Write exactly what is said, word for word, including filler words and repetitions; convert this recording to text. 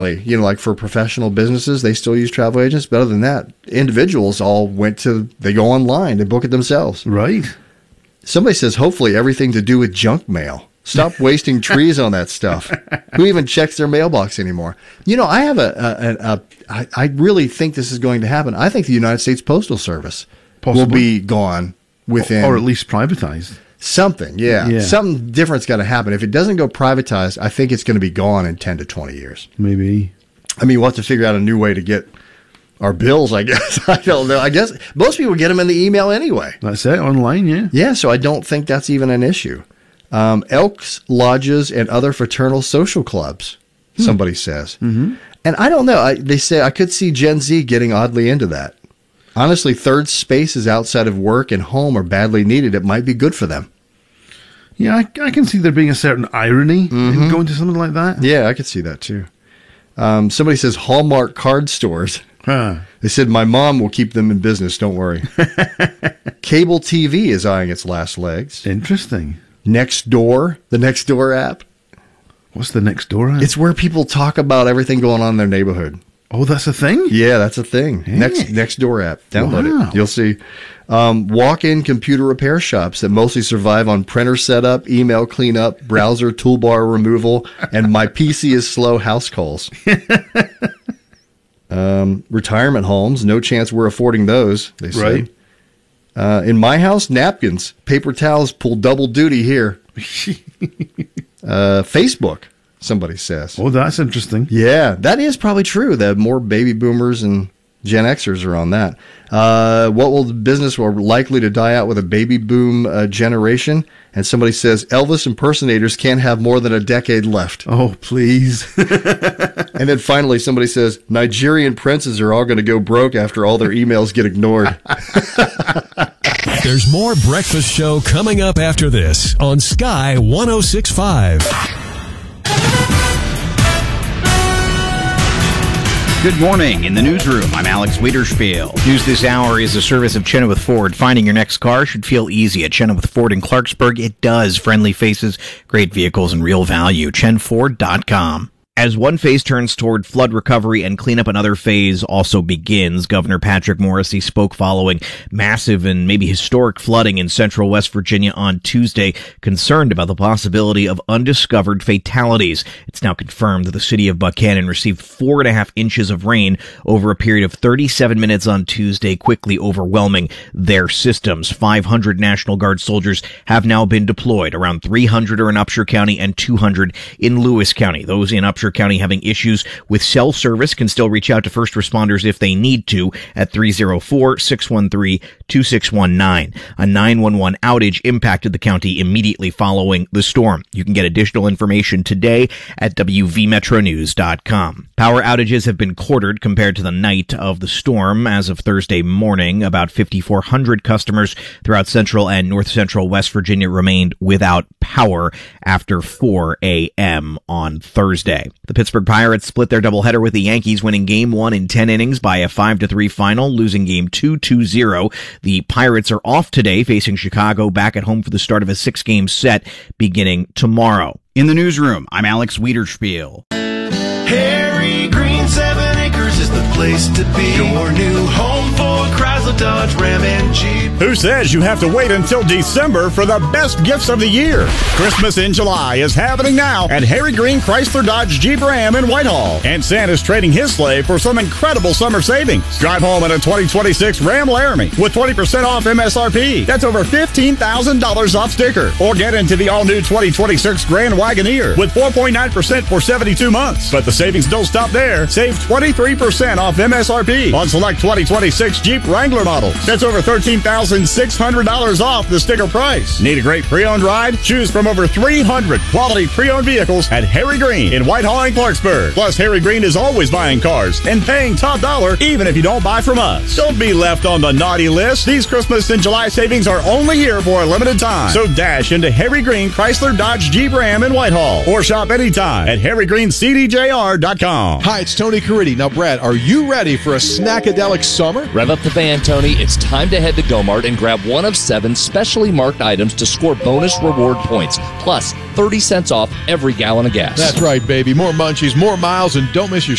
You know, like for professional businesses, they still use travel agents. But other than that, individuals all went to, they go online, they book it themselves. Right. Somebody says, hopefully everything to do with junk mail. Stop wasting trees on that stuff. Who even checks their mailbox anymore? You know, I have a, a, a, a I, I really think this is going to happen. I think the United States Postal Service Possibly. will be gone within. Or at least privatized. Something, yeah. yeah. Something different's got to happen. If it doesn't go privatized, I think it's going to be gone in ten to twenty years. Maybe. I mean, we'll have to figure out a new way to get our bills, I guess. I don't know. I guess most people get them in the email anyway. That's it, online, yeah. Yeah, so I don't think that's even an issue. Um, Elks, lodges, and other fraternal social clubs, hmm. somebody says. Mm-hmm. And I don't know. I, they say I could see Gen Z getting oddly into that. Honestly, third spaces outside of work and home are badly needed. It might be good for them. Yeah, I, I can see there being a certain irony mm-hmm. in going to something like that. Yeah, I could see that too. Um, somebody says Hallmark card stores. Huh. They said, my mom will keep them in business, don't worry. Cable T V is eyeing its last legs. Interesting. Nextdoor, the Nextdoor app. What's the Nextdoor app? It's where people talk about everything going on in their neighborhood. Oh, that's a thing? Yeah, that's a thing. Hey. Next Nextdoor app. Download wow. it. You'll see. Um, walk-in computer repair shops that mostly survive on printer setup, email cleanup, browser toolbar removal, and my P C is slow house calls. um, retirement homes. No chance we're affording those, they say. Right. Uh, in my house, napkins. Paper towels pull double duty here. uh, Facebook. Somebody says. Oh, that's interesting. Yeah, that is probably true. That more baby boomers and Gen Xers are on that. Uh, what will the business are likely to die out with a baby boom uh, generation? And somebody says Elvis impersonators can't have more than a decade left. Oh, please. And then finally somebody says Nigerian princes are all going to go broke after all their emails get ignored. There's more Breakfast Show coming up after this on Sky one oh six point five. Good morning. In the newsroom, I'm Alex Wiederspiel. News this hour is a service of Chenoweth Ford. Finding your next car should feel easy at Chenoweth Ford in Clarksburg. It does. Friendly faces, great vehicles, and real value. chen ford dot com. As one phase turns toward flood recovery and cleanup, another phase also begins. Governor Patrick Morrisey spoke following massive and maybe historic flooding in central West Virginia on Tuesday, concerned about the possibility of undiscovered fatalities. It's now confirmed that the city of Buchanan received four and a half inches of rain over a period of thirty-seven minutes on Tuesday, quickly overwhelming their systems. five hundred National Guard soldiers have now been deployed. Around three hundred are in Upshur County and two hundred in Lewis County. Those in Upshur County having issues with cell service can still reach out to first responders if they need to at three oh four, six one three, two six one nine. A nine one one outage impacted the county immediately following the storm. You can get additional information today at w v metro news dot com. Power outages have been quartered compared to the night of the storm. As of Thursday morning, about fifty-four hundred customers throughout central and north central West Virginia remained without power after four a.m. on Thursday. The Pittsburgh Pirates split their doubleheader with the Yankees, winning game one in ten innings by a five to three final, losing game two two zero. The Pirates are off today, facing Chicago back at home for the start of a six-game set beginning tomorrow. In the newsroom, I'm Alex Wiederspiel. Harry Green, seven acres is the place to be. Your new home for Chrysler, Dodge, Ram, and Jeep. Who says you have to wait until December for the best gifts of the year? Christmas in July is happening now at Harry Green Chrysler Dodge Jeep Ram in Whitehall. And Santa's trading his sleigh for some incredible summer savings. Drive home in a twenty twenty-six Ram Laramie with twenty percent off M S R P. That's over fifteen thousand dollars off sticker. Or get into the all-new twenty twenty-six Grand Wagoneer with four point nine percent for seventy-two months. But the savings don't stop there. Save twenty-three percent off M S R P on select twenty twenty-six Jeep Wrangler models. That's over thirteen thousand six hundred dollars off the sticker price. Need a great pre-owned ride? Choose from over three hundred quality pre-owned vehicles at Harry Green in Whitehall and Clarksburg. Plus, Harry Green is always buying cars and paying top dollar even if you don't buy from us. Don't be left on the naughty list. These Christmas and July savings are only here for a limited time. So dash into Harry Green Chrysler Dodge Jeep Ram in Whitehall or shop anytime at harry green c d j r dot com. Hi, it's Tony Caridi. Now, Brad, are you ready for a snackadelic summer? Rev up the fan, Tony, it's time to head to Go-Mart and grab one of seven specially marked items to score bonus reward points, plus thirty cents off every gallon of gas. That's right, baby. More munchies, more miles, and don't miss your